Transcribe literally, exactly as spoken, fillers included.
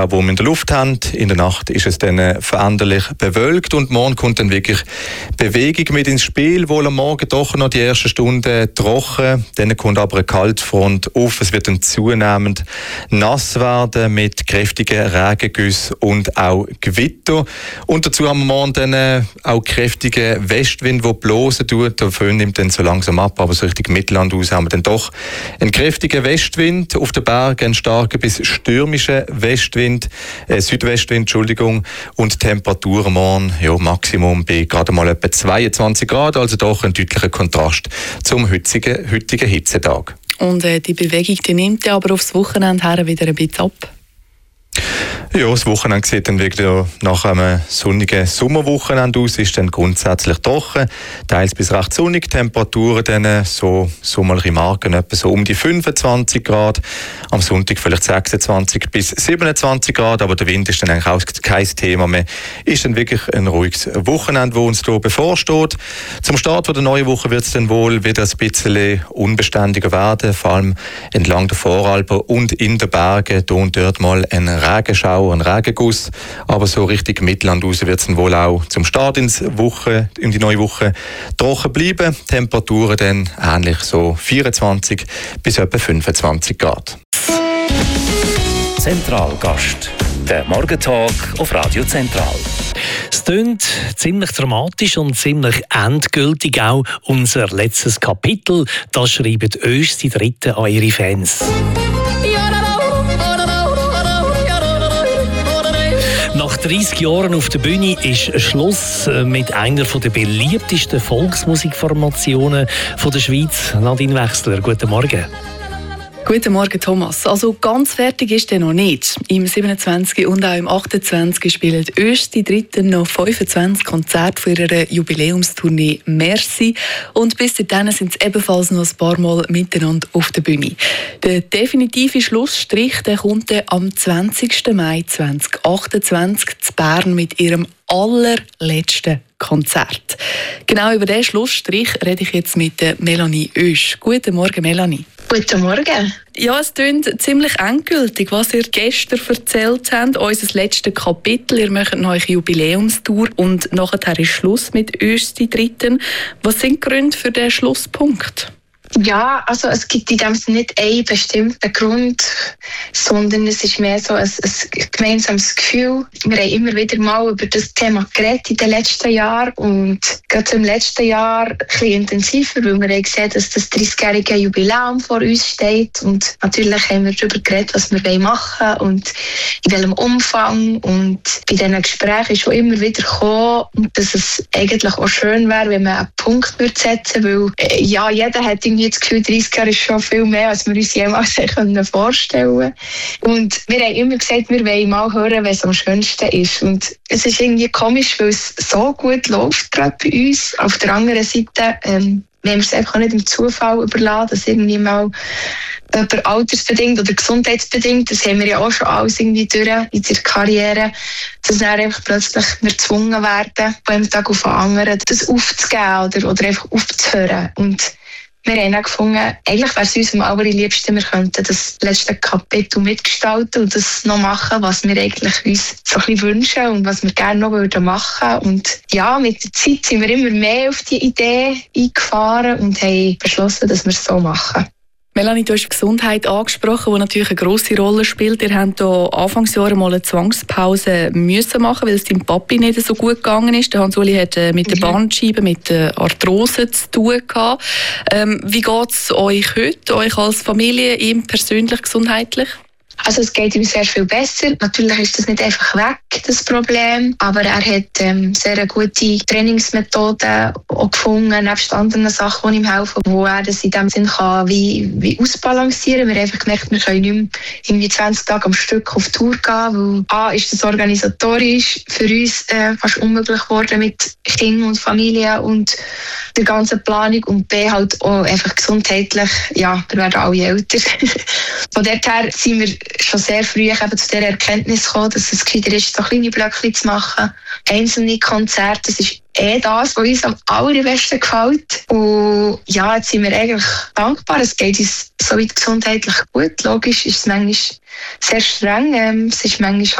wo wir in der Luft haben. In der Nacht ist es dann veränderlich bewölkt und morgen kommt dann wirklich Bewegung mit ins Spiel. Wohl am Morgen doch noch die ersten Stunden trocken, dann kommt aber eine Kaltfront auf. Es wird dann zunehmend nass werden mit kräftigen Regengüssen und auch Gewitter. Und dazu haben wir morgen dann auch kräftigen Westwind, der blosen tut. Der Föhn nimmt dann so langsam ab, aber so richtig Mittelland aus haben wir dann doch einen kräftigen Westwind. Auf den Bergen einen starken bis stürmischen Westwind, äh, Südwestwind, Entschuldigung. Und Temperaturen morgen, ja, Maximum bei gerade mal etwa zweiundzwanzig Grad, also doch ein deutlicher Kontrast zum heutigen, heutigen Hitzetag. Und äh, die Bewegung, die nimmt ja aber aufs Wochenende her wieder ein bisschen ab. Ja, das Wochenende sieht dann wieder nach einem sonnigen Sommerwochenende aus, ist dann grundsätzlich trocken, teils bis recht sonnig, Temperaturen dann so sommerliche Marken etwa so um die fünfundzwanzig Grad, am Sonntag vielleicht sechsundzwanzig bis siebenundzwanzig Grad, aber der Wind ist dann eigentlich auch kein Thema mehr. Ist dann wirklich ein ruhiges Wochenende, das uns hier bevorsteht. Zum Start der neuen Woche wird es dann wohl wieder ein bisschen unbeständiger werden, vor allem entlang der Voralpen und in den Bergen, hier und dort mal ein Regenschauer, ein Regenguss, aber so richtig Mittelland raus wird es dann wohl auch zum Start ins Woche, in die neue Woche trocken bleiben. Temperaturen dann ähnlich so vierundzwanzig bis etwa fünfundzwanzig Grad. Zentralgast, der Morgentalk auf Radio Zentral. Es klingt ziemlich dramatisch und ziemlich endgültig auch unser letztes Kapitel. Das schreiben Ösch die Dritten an ihre Fans. Nach dreissig Jahren auf der Bühne ist Schluss mit einer der beliebtesten Volksmusikformationen der Schweiz. Nadine Wechsler, guten Morgen. Guten Morgen, Thomas. Also ganz fertig ist er noch nicht. Im siebenundzwanzig und auch im achtundzwanzig spielen Ösch die Dritten noch fünfundzwanzig Konzerte für ihre Jubiläumstournee «Merci». Und bis dahin sind sie ebenfalls noch ein paar Mal miteinander auf der Bühne. Der definitive Schlussstrich der kommt dann am zwanzigsten Mai zweitausendachtundzwanzig zu Bern mit ihrem allerletzten Konzert. Genau über diesen Schlussstrich rede ich jetzt mit Melanie Oesch. Guten Morgen, Melanie. Guten Morgen. Ja, es klingt ziemlich endgültig, was ihr gestern erzählt habt. Unser letztes Kapitel. Ihr macht noch eine Jubiläumstour und nachher ist Schluss mit Oesch die Dritten. Was sind die Gründe für den Schlusspunkt? Ja, also es gibt in dem Sinne nicht einen bestimmten Grund, sondern es ist mehr so ein, ein gemeinsames Gefühl. Wir haben immer wieder mal über das Thema geredet in den letzten Jahren und gerade im letzten Jahr ein bisschen intensiver, weil wir haben gesehen, dass das dreißigjährige Jubiläum vor uns steht und natürlich haben wir darüber geredet, was wir machen wollen und in welchem Umfang und bei diesen Gesprächen ist schon immer wieder gekommen, dass es eigentlich auch schön wäre, wenn man einen Punkt würde setzen würde, weil äh, ja, jeder hat irgendwie das Gefühl, dreißig Jahre ist schon viel mehr, als wir uns jemals vorstellen können. Und wir haben immer gesagt, wir wollen mal hören, was am schönsten ist. Und es ist irgendwie komisch, weil es so gut läuft, gerade bei uns. Auf der anderen Seite, ähm, wir haben es einfach auch nicht dem Zufall überlassen, dass irgendwie mal über altersbedingt oder gesundheitsbedingt, das haben wir ja auch schon alles irgendwie durch in der Karriere, dass dann einfach plötzlich wir gezwungen werden, von einem Tag auf den anderen das aufzugeben oder, oder einfach aufzuhören. Und wir haben auch gefunden, eigentlich wäre es uns am allerliebsten, wir könnten das letzte Kapitel mitgestalten und das noch machen, was wir eigentlich uns so ein bisschen wünschen und was wir gerne noch würden machen. Und ja, mit der Zeit sind wir immer mehr auf die Idee eingefahren und haben beschlossen, dass wir es so machen. Melanie, du hast Gesundheit angesprochen, die natürlich eine grosse Rolle spielt. Ihr habt hier Anfangsjahre mal eine Zwangspause müssen machen, weil es deinem Papi nicht so gut gegangen ist. Der Hans-Uli hat mit der Bandscheibe, mit der Arthrose zu tun gehabt. Ähm, wie geht es euch heute, euch als Familie, ihm persönlich gesundheitlich? Also es geht ihm sehr viel besser. Natürlich ist das nicht einfach weg, das Problem. Aber er hat ähm, sehr eine gute Trainingsmethoden auch gefunden, nebst anderen Sachen, die ihm helfen, wo er das in dem Sinn kann, wie, wie ausbalancieren. Wir haben einfach gemerkt, wir können nicht mehr irgendwie zwanzig Tage am Stück auf Tour gehen, weil A, ist das organisatorisch für uns äh, fast unmöglich geworden mit Kindern und Familie und der ganzen Planung und B, halt auch einfach gesundheitlich, ja, wir werden alle älter. Von dort her sind wir schon sehr früh eben zu der Erkenntnis gekommen, dass es gescheiter ist, so kleine Blöcke zu machen. Einzelne Konzerte, das ist eh das, was uns am allerbesten gefällt. Und ja, jetzt sind wir eigentlich dankbar. Es geht uns soweit gesundheitlich gut. Logisch ist es manchmal sehr streng. Ähm, es ist manchmal